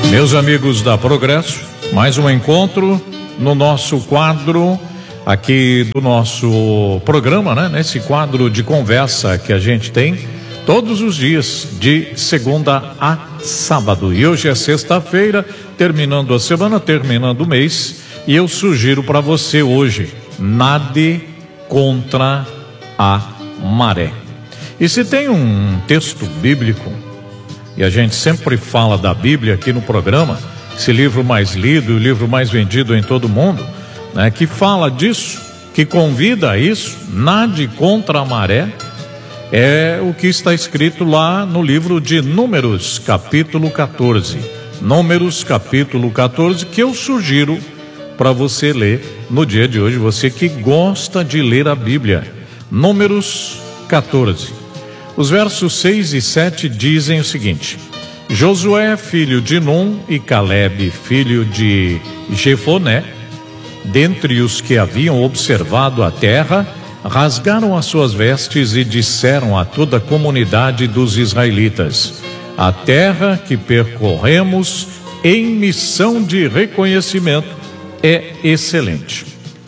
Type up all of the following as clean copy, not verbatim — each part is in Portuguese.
Meus amigos da Progresso, mais um encontro no nosso quadro aqui do nosso programa, né? Nesse quadro de conversa que a gente tem todos os dias, de segunda a sábado. E hoje é sexta-feira, terminando a semana, terminando o mês, e eu sugiro para você hoje: nade contra a maré. E se tem um texto bíblico, e a gente sempre fala da Bíblia aqui no programa, esse livro mais lido, o livro mais vendido em todo o mundo, né, que fala disso, que convida a isso, nade contra a maré, é o que está escrito lá no livro de Números, capítulo 14. Números, capítulo 14, que eu sugiro para você ler no dia de hoje, você que gosta de ler a Bíblia. Números 14. Os versos 6 e 7 dizem o seguinte: Josué, filho de Num, e Calebe, filho de Jefoné, dentre os que haviam observado a terra, rasgaram as suas vestes e disseram a toda a comunidade dos israelitas: a terra que percorremos em missão de reconhecimento é excelente.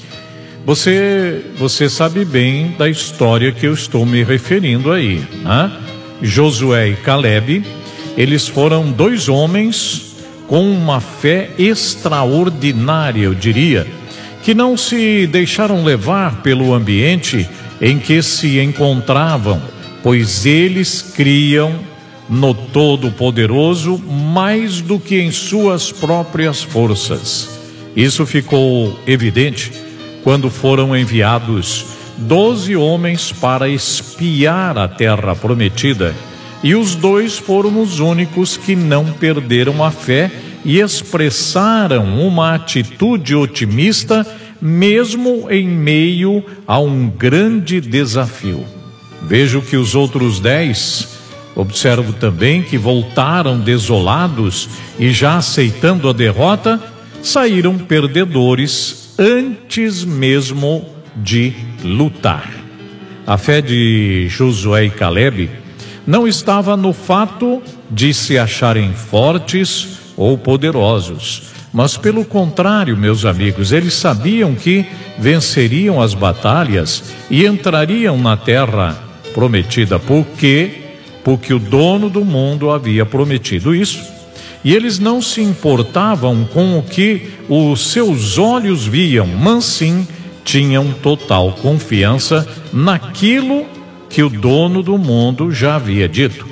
Você sabe bem da história que eu estou me referindo aí, né? Josué e Calebe, eles foram dois homens com uma fé extraordinária, eu diria, que não se deixaram levar pelo ambiente em que se encontravam, pois eles criam no Todo-Poderoso mais do que em suas próprias forças. Isso ficou evidente quando foram enviados 12 homens para espiar a terra prometida, e os dois foram os únicos que não perderam a fé e expressaram uma atitude otimista, mesmo em meio a um grande desafio. Vejo que os outros 10, observo também que voltaram desolados e já aceitando a derrota, saíram perdedores antes mesmo de lutar. A fé de Josué e Calebe não estava no fato de se acharem fortes ou poderosos, mas pelo contrário, meus amigos, eles sabiam que venceriam as batalhas e entrariam na terra prometida. Por quê? Porque o dono do mundo havia prometido isso. E eles não se importavam com o que os seus olhos viam, mas sim tinham total confiança naquilo que o dono do mundo já havia dito.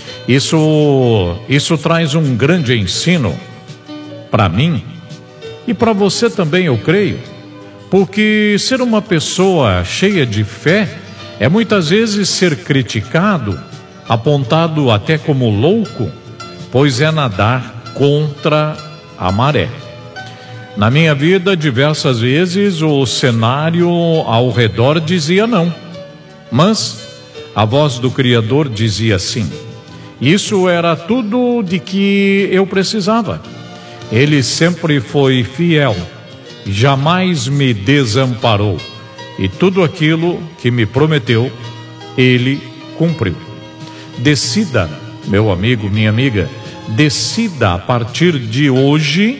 Isso traz um grande ensino para mim e para você também, eu creio, porque ser uma pessoa cheia de fé é muitas vezes ser criticado, apontado até como louco, pois é nadar contra a maré. Na minha vida, diversas vezes, o cenário ao redor dizia não, mas a voz do Criador dizia sim. Isso era tudo de que eu precisava. Ele sempre foi fiel, jamais me desamparou, e tudo aquilo que me prometeu, Ele cumpriu. Decida, meu amigo, minha amiga, decida a partir de hoje,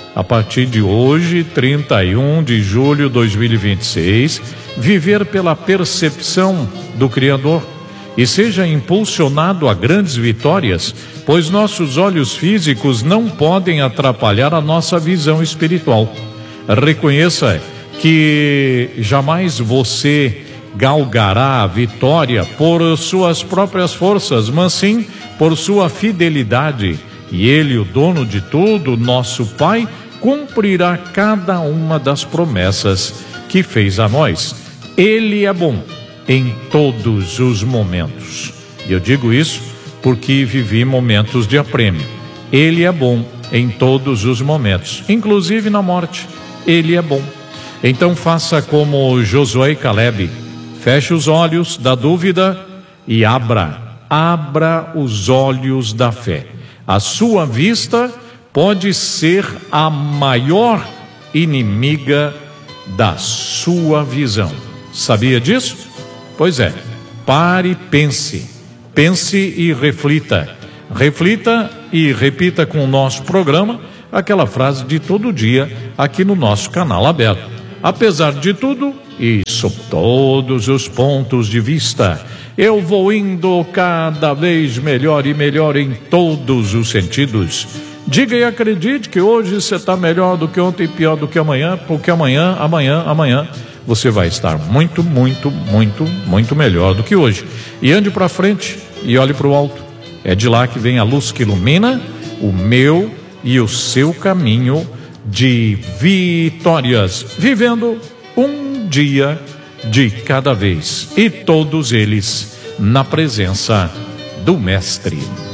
31 de julho de 2026, viver pela percepção do Criador e seja impulsionado a grandes vitórias, pois nossos olhos físicos não podem atrapalhar a nossa visão espiritual. Reconheça que jamais você galgará a vitória por suas próprias forças, mas sim por sua fidelidade, e Ele, o dono de tudo, nosso Pai, cumprirá cada uma das promessas que fez a nós. Ele é bom em todos os momentos. E eu digo isso porque vivi momentos de aprêmio. Ele é bom em todos os momentos, inclusive na morte. Ele é bom. Então faça como Josué e Calebe, feche os olhos da dúvida e abra os olhos da fé. A sua vista pode ser a maior inimiga da sua visão. Sabia disso? Pois é, pare, pense e reflita. Reflita e repita com o nosso programa aquela frase de todo dia aqui no nosso canal aberto. Apesar de tudo, e sob todos os pontos de vista, eu vou indo cada vez melhor e melhor em todos os sentidos. Diga e acredite que hoje você está melhor do que ontem e pior do que amanhã, porque amanhã você vai estar muito, muito, muito, muito melhor do que hoje. E ande para frente e olhe para o alto. É de lá que vem a luz que ilumina o meu e o seu caminho de vitórias, vivendo um dia de cada vez, e todos eles na presença do Mestre.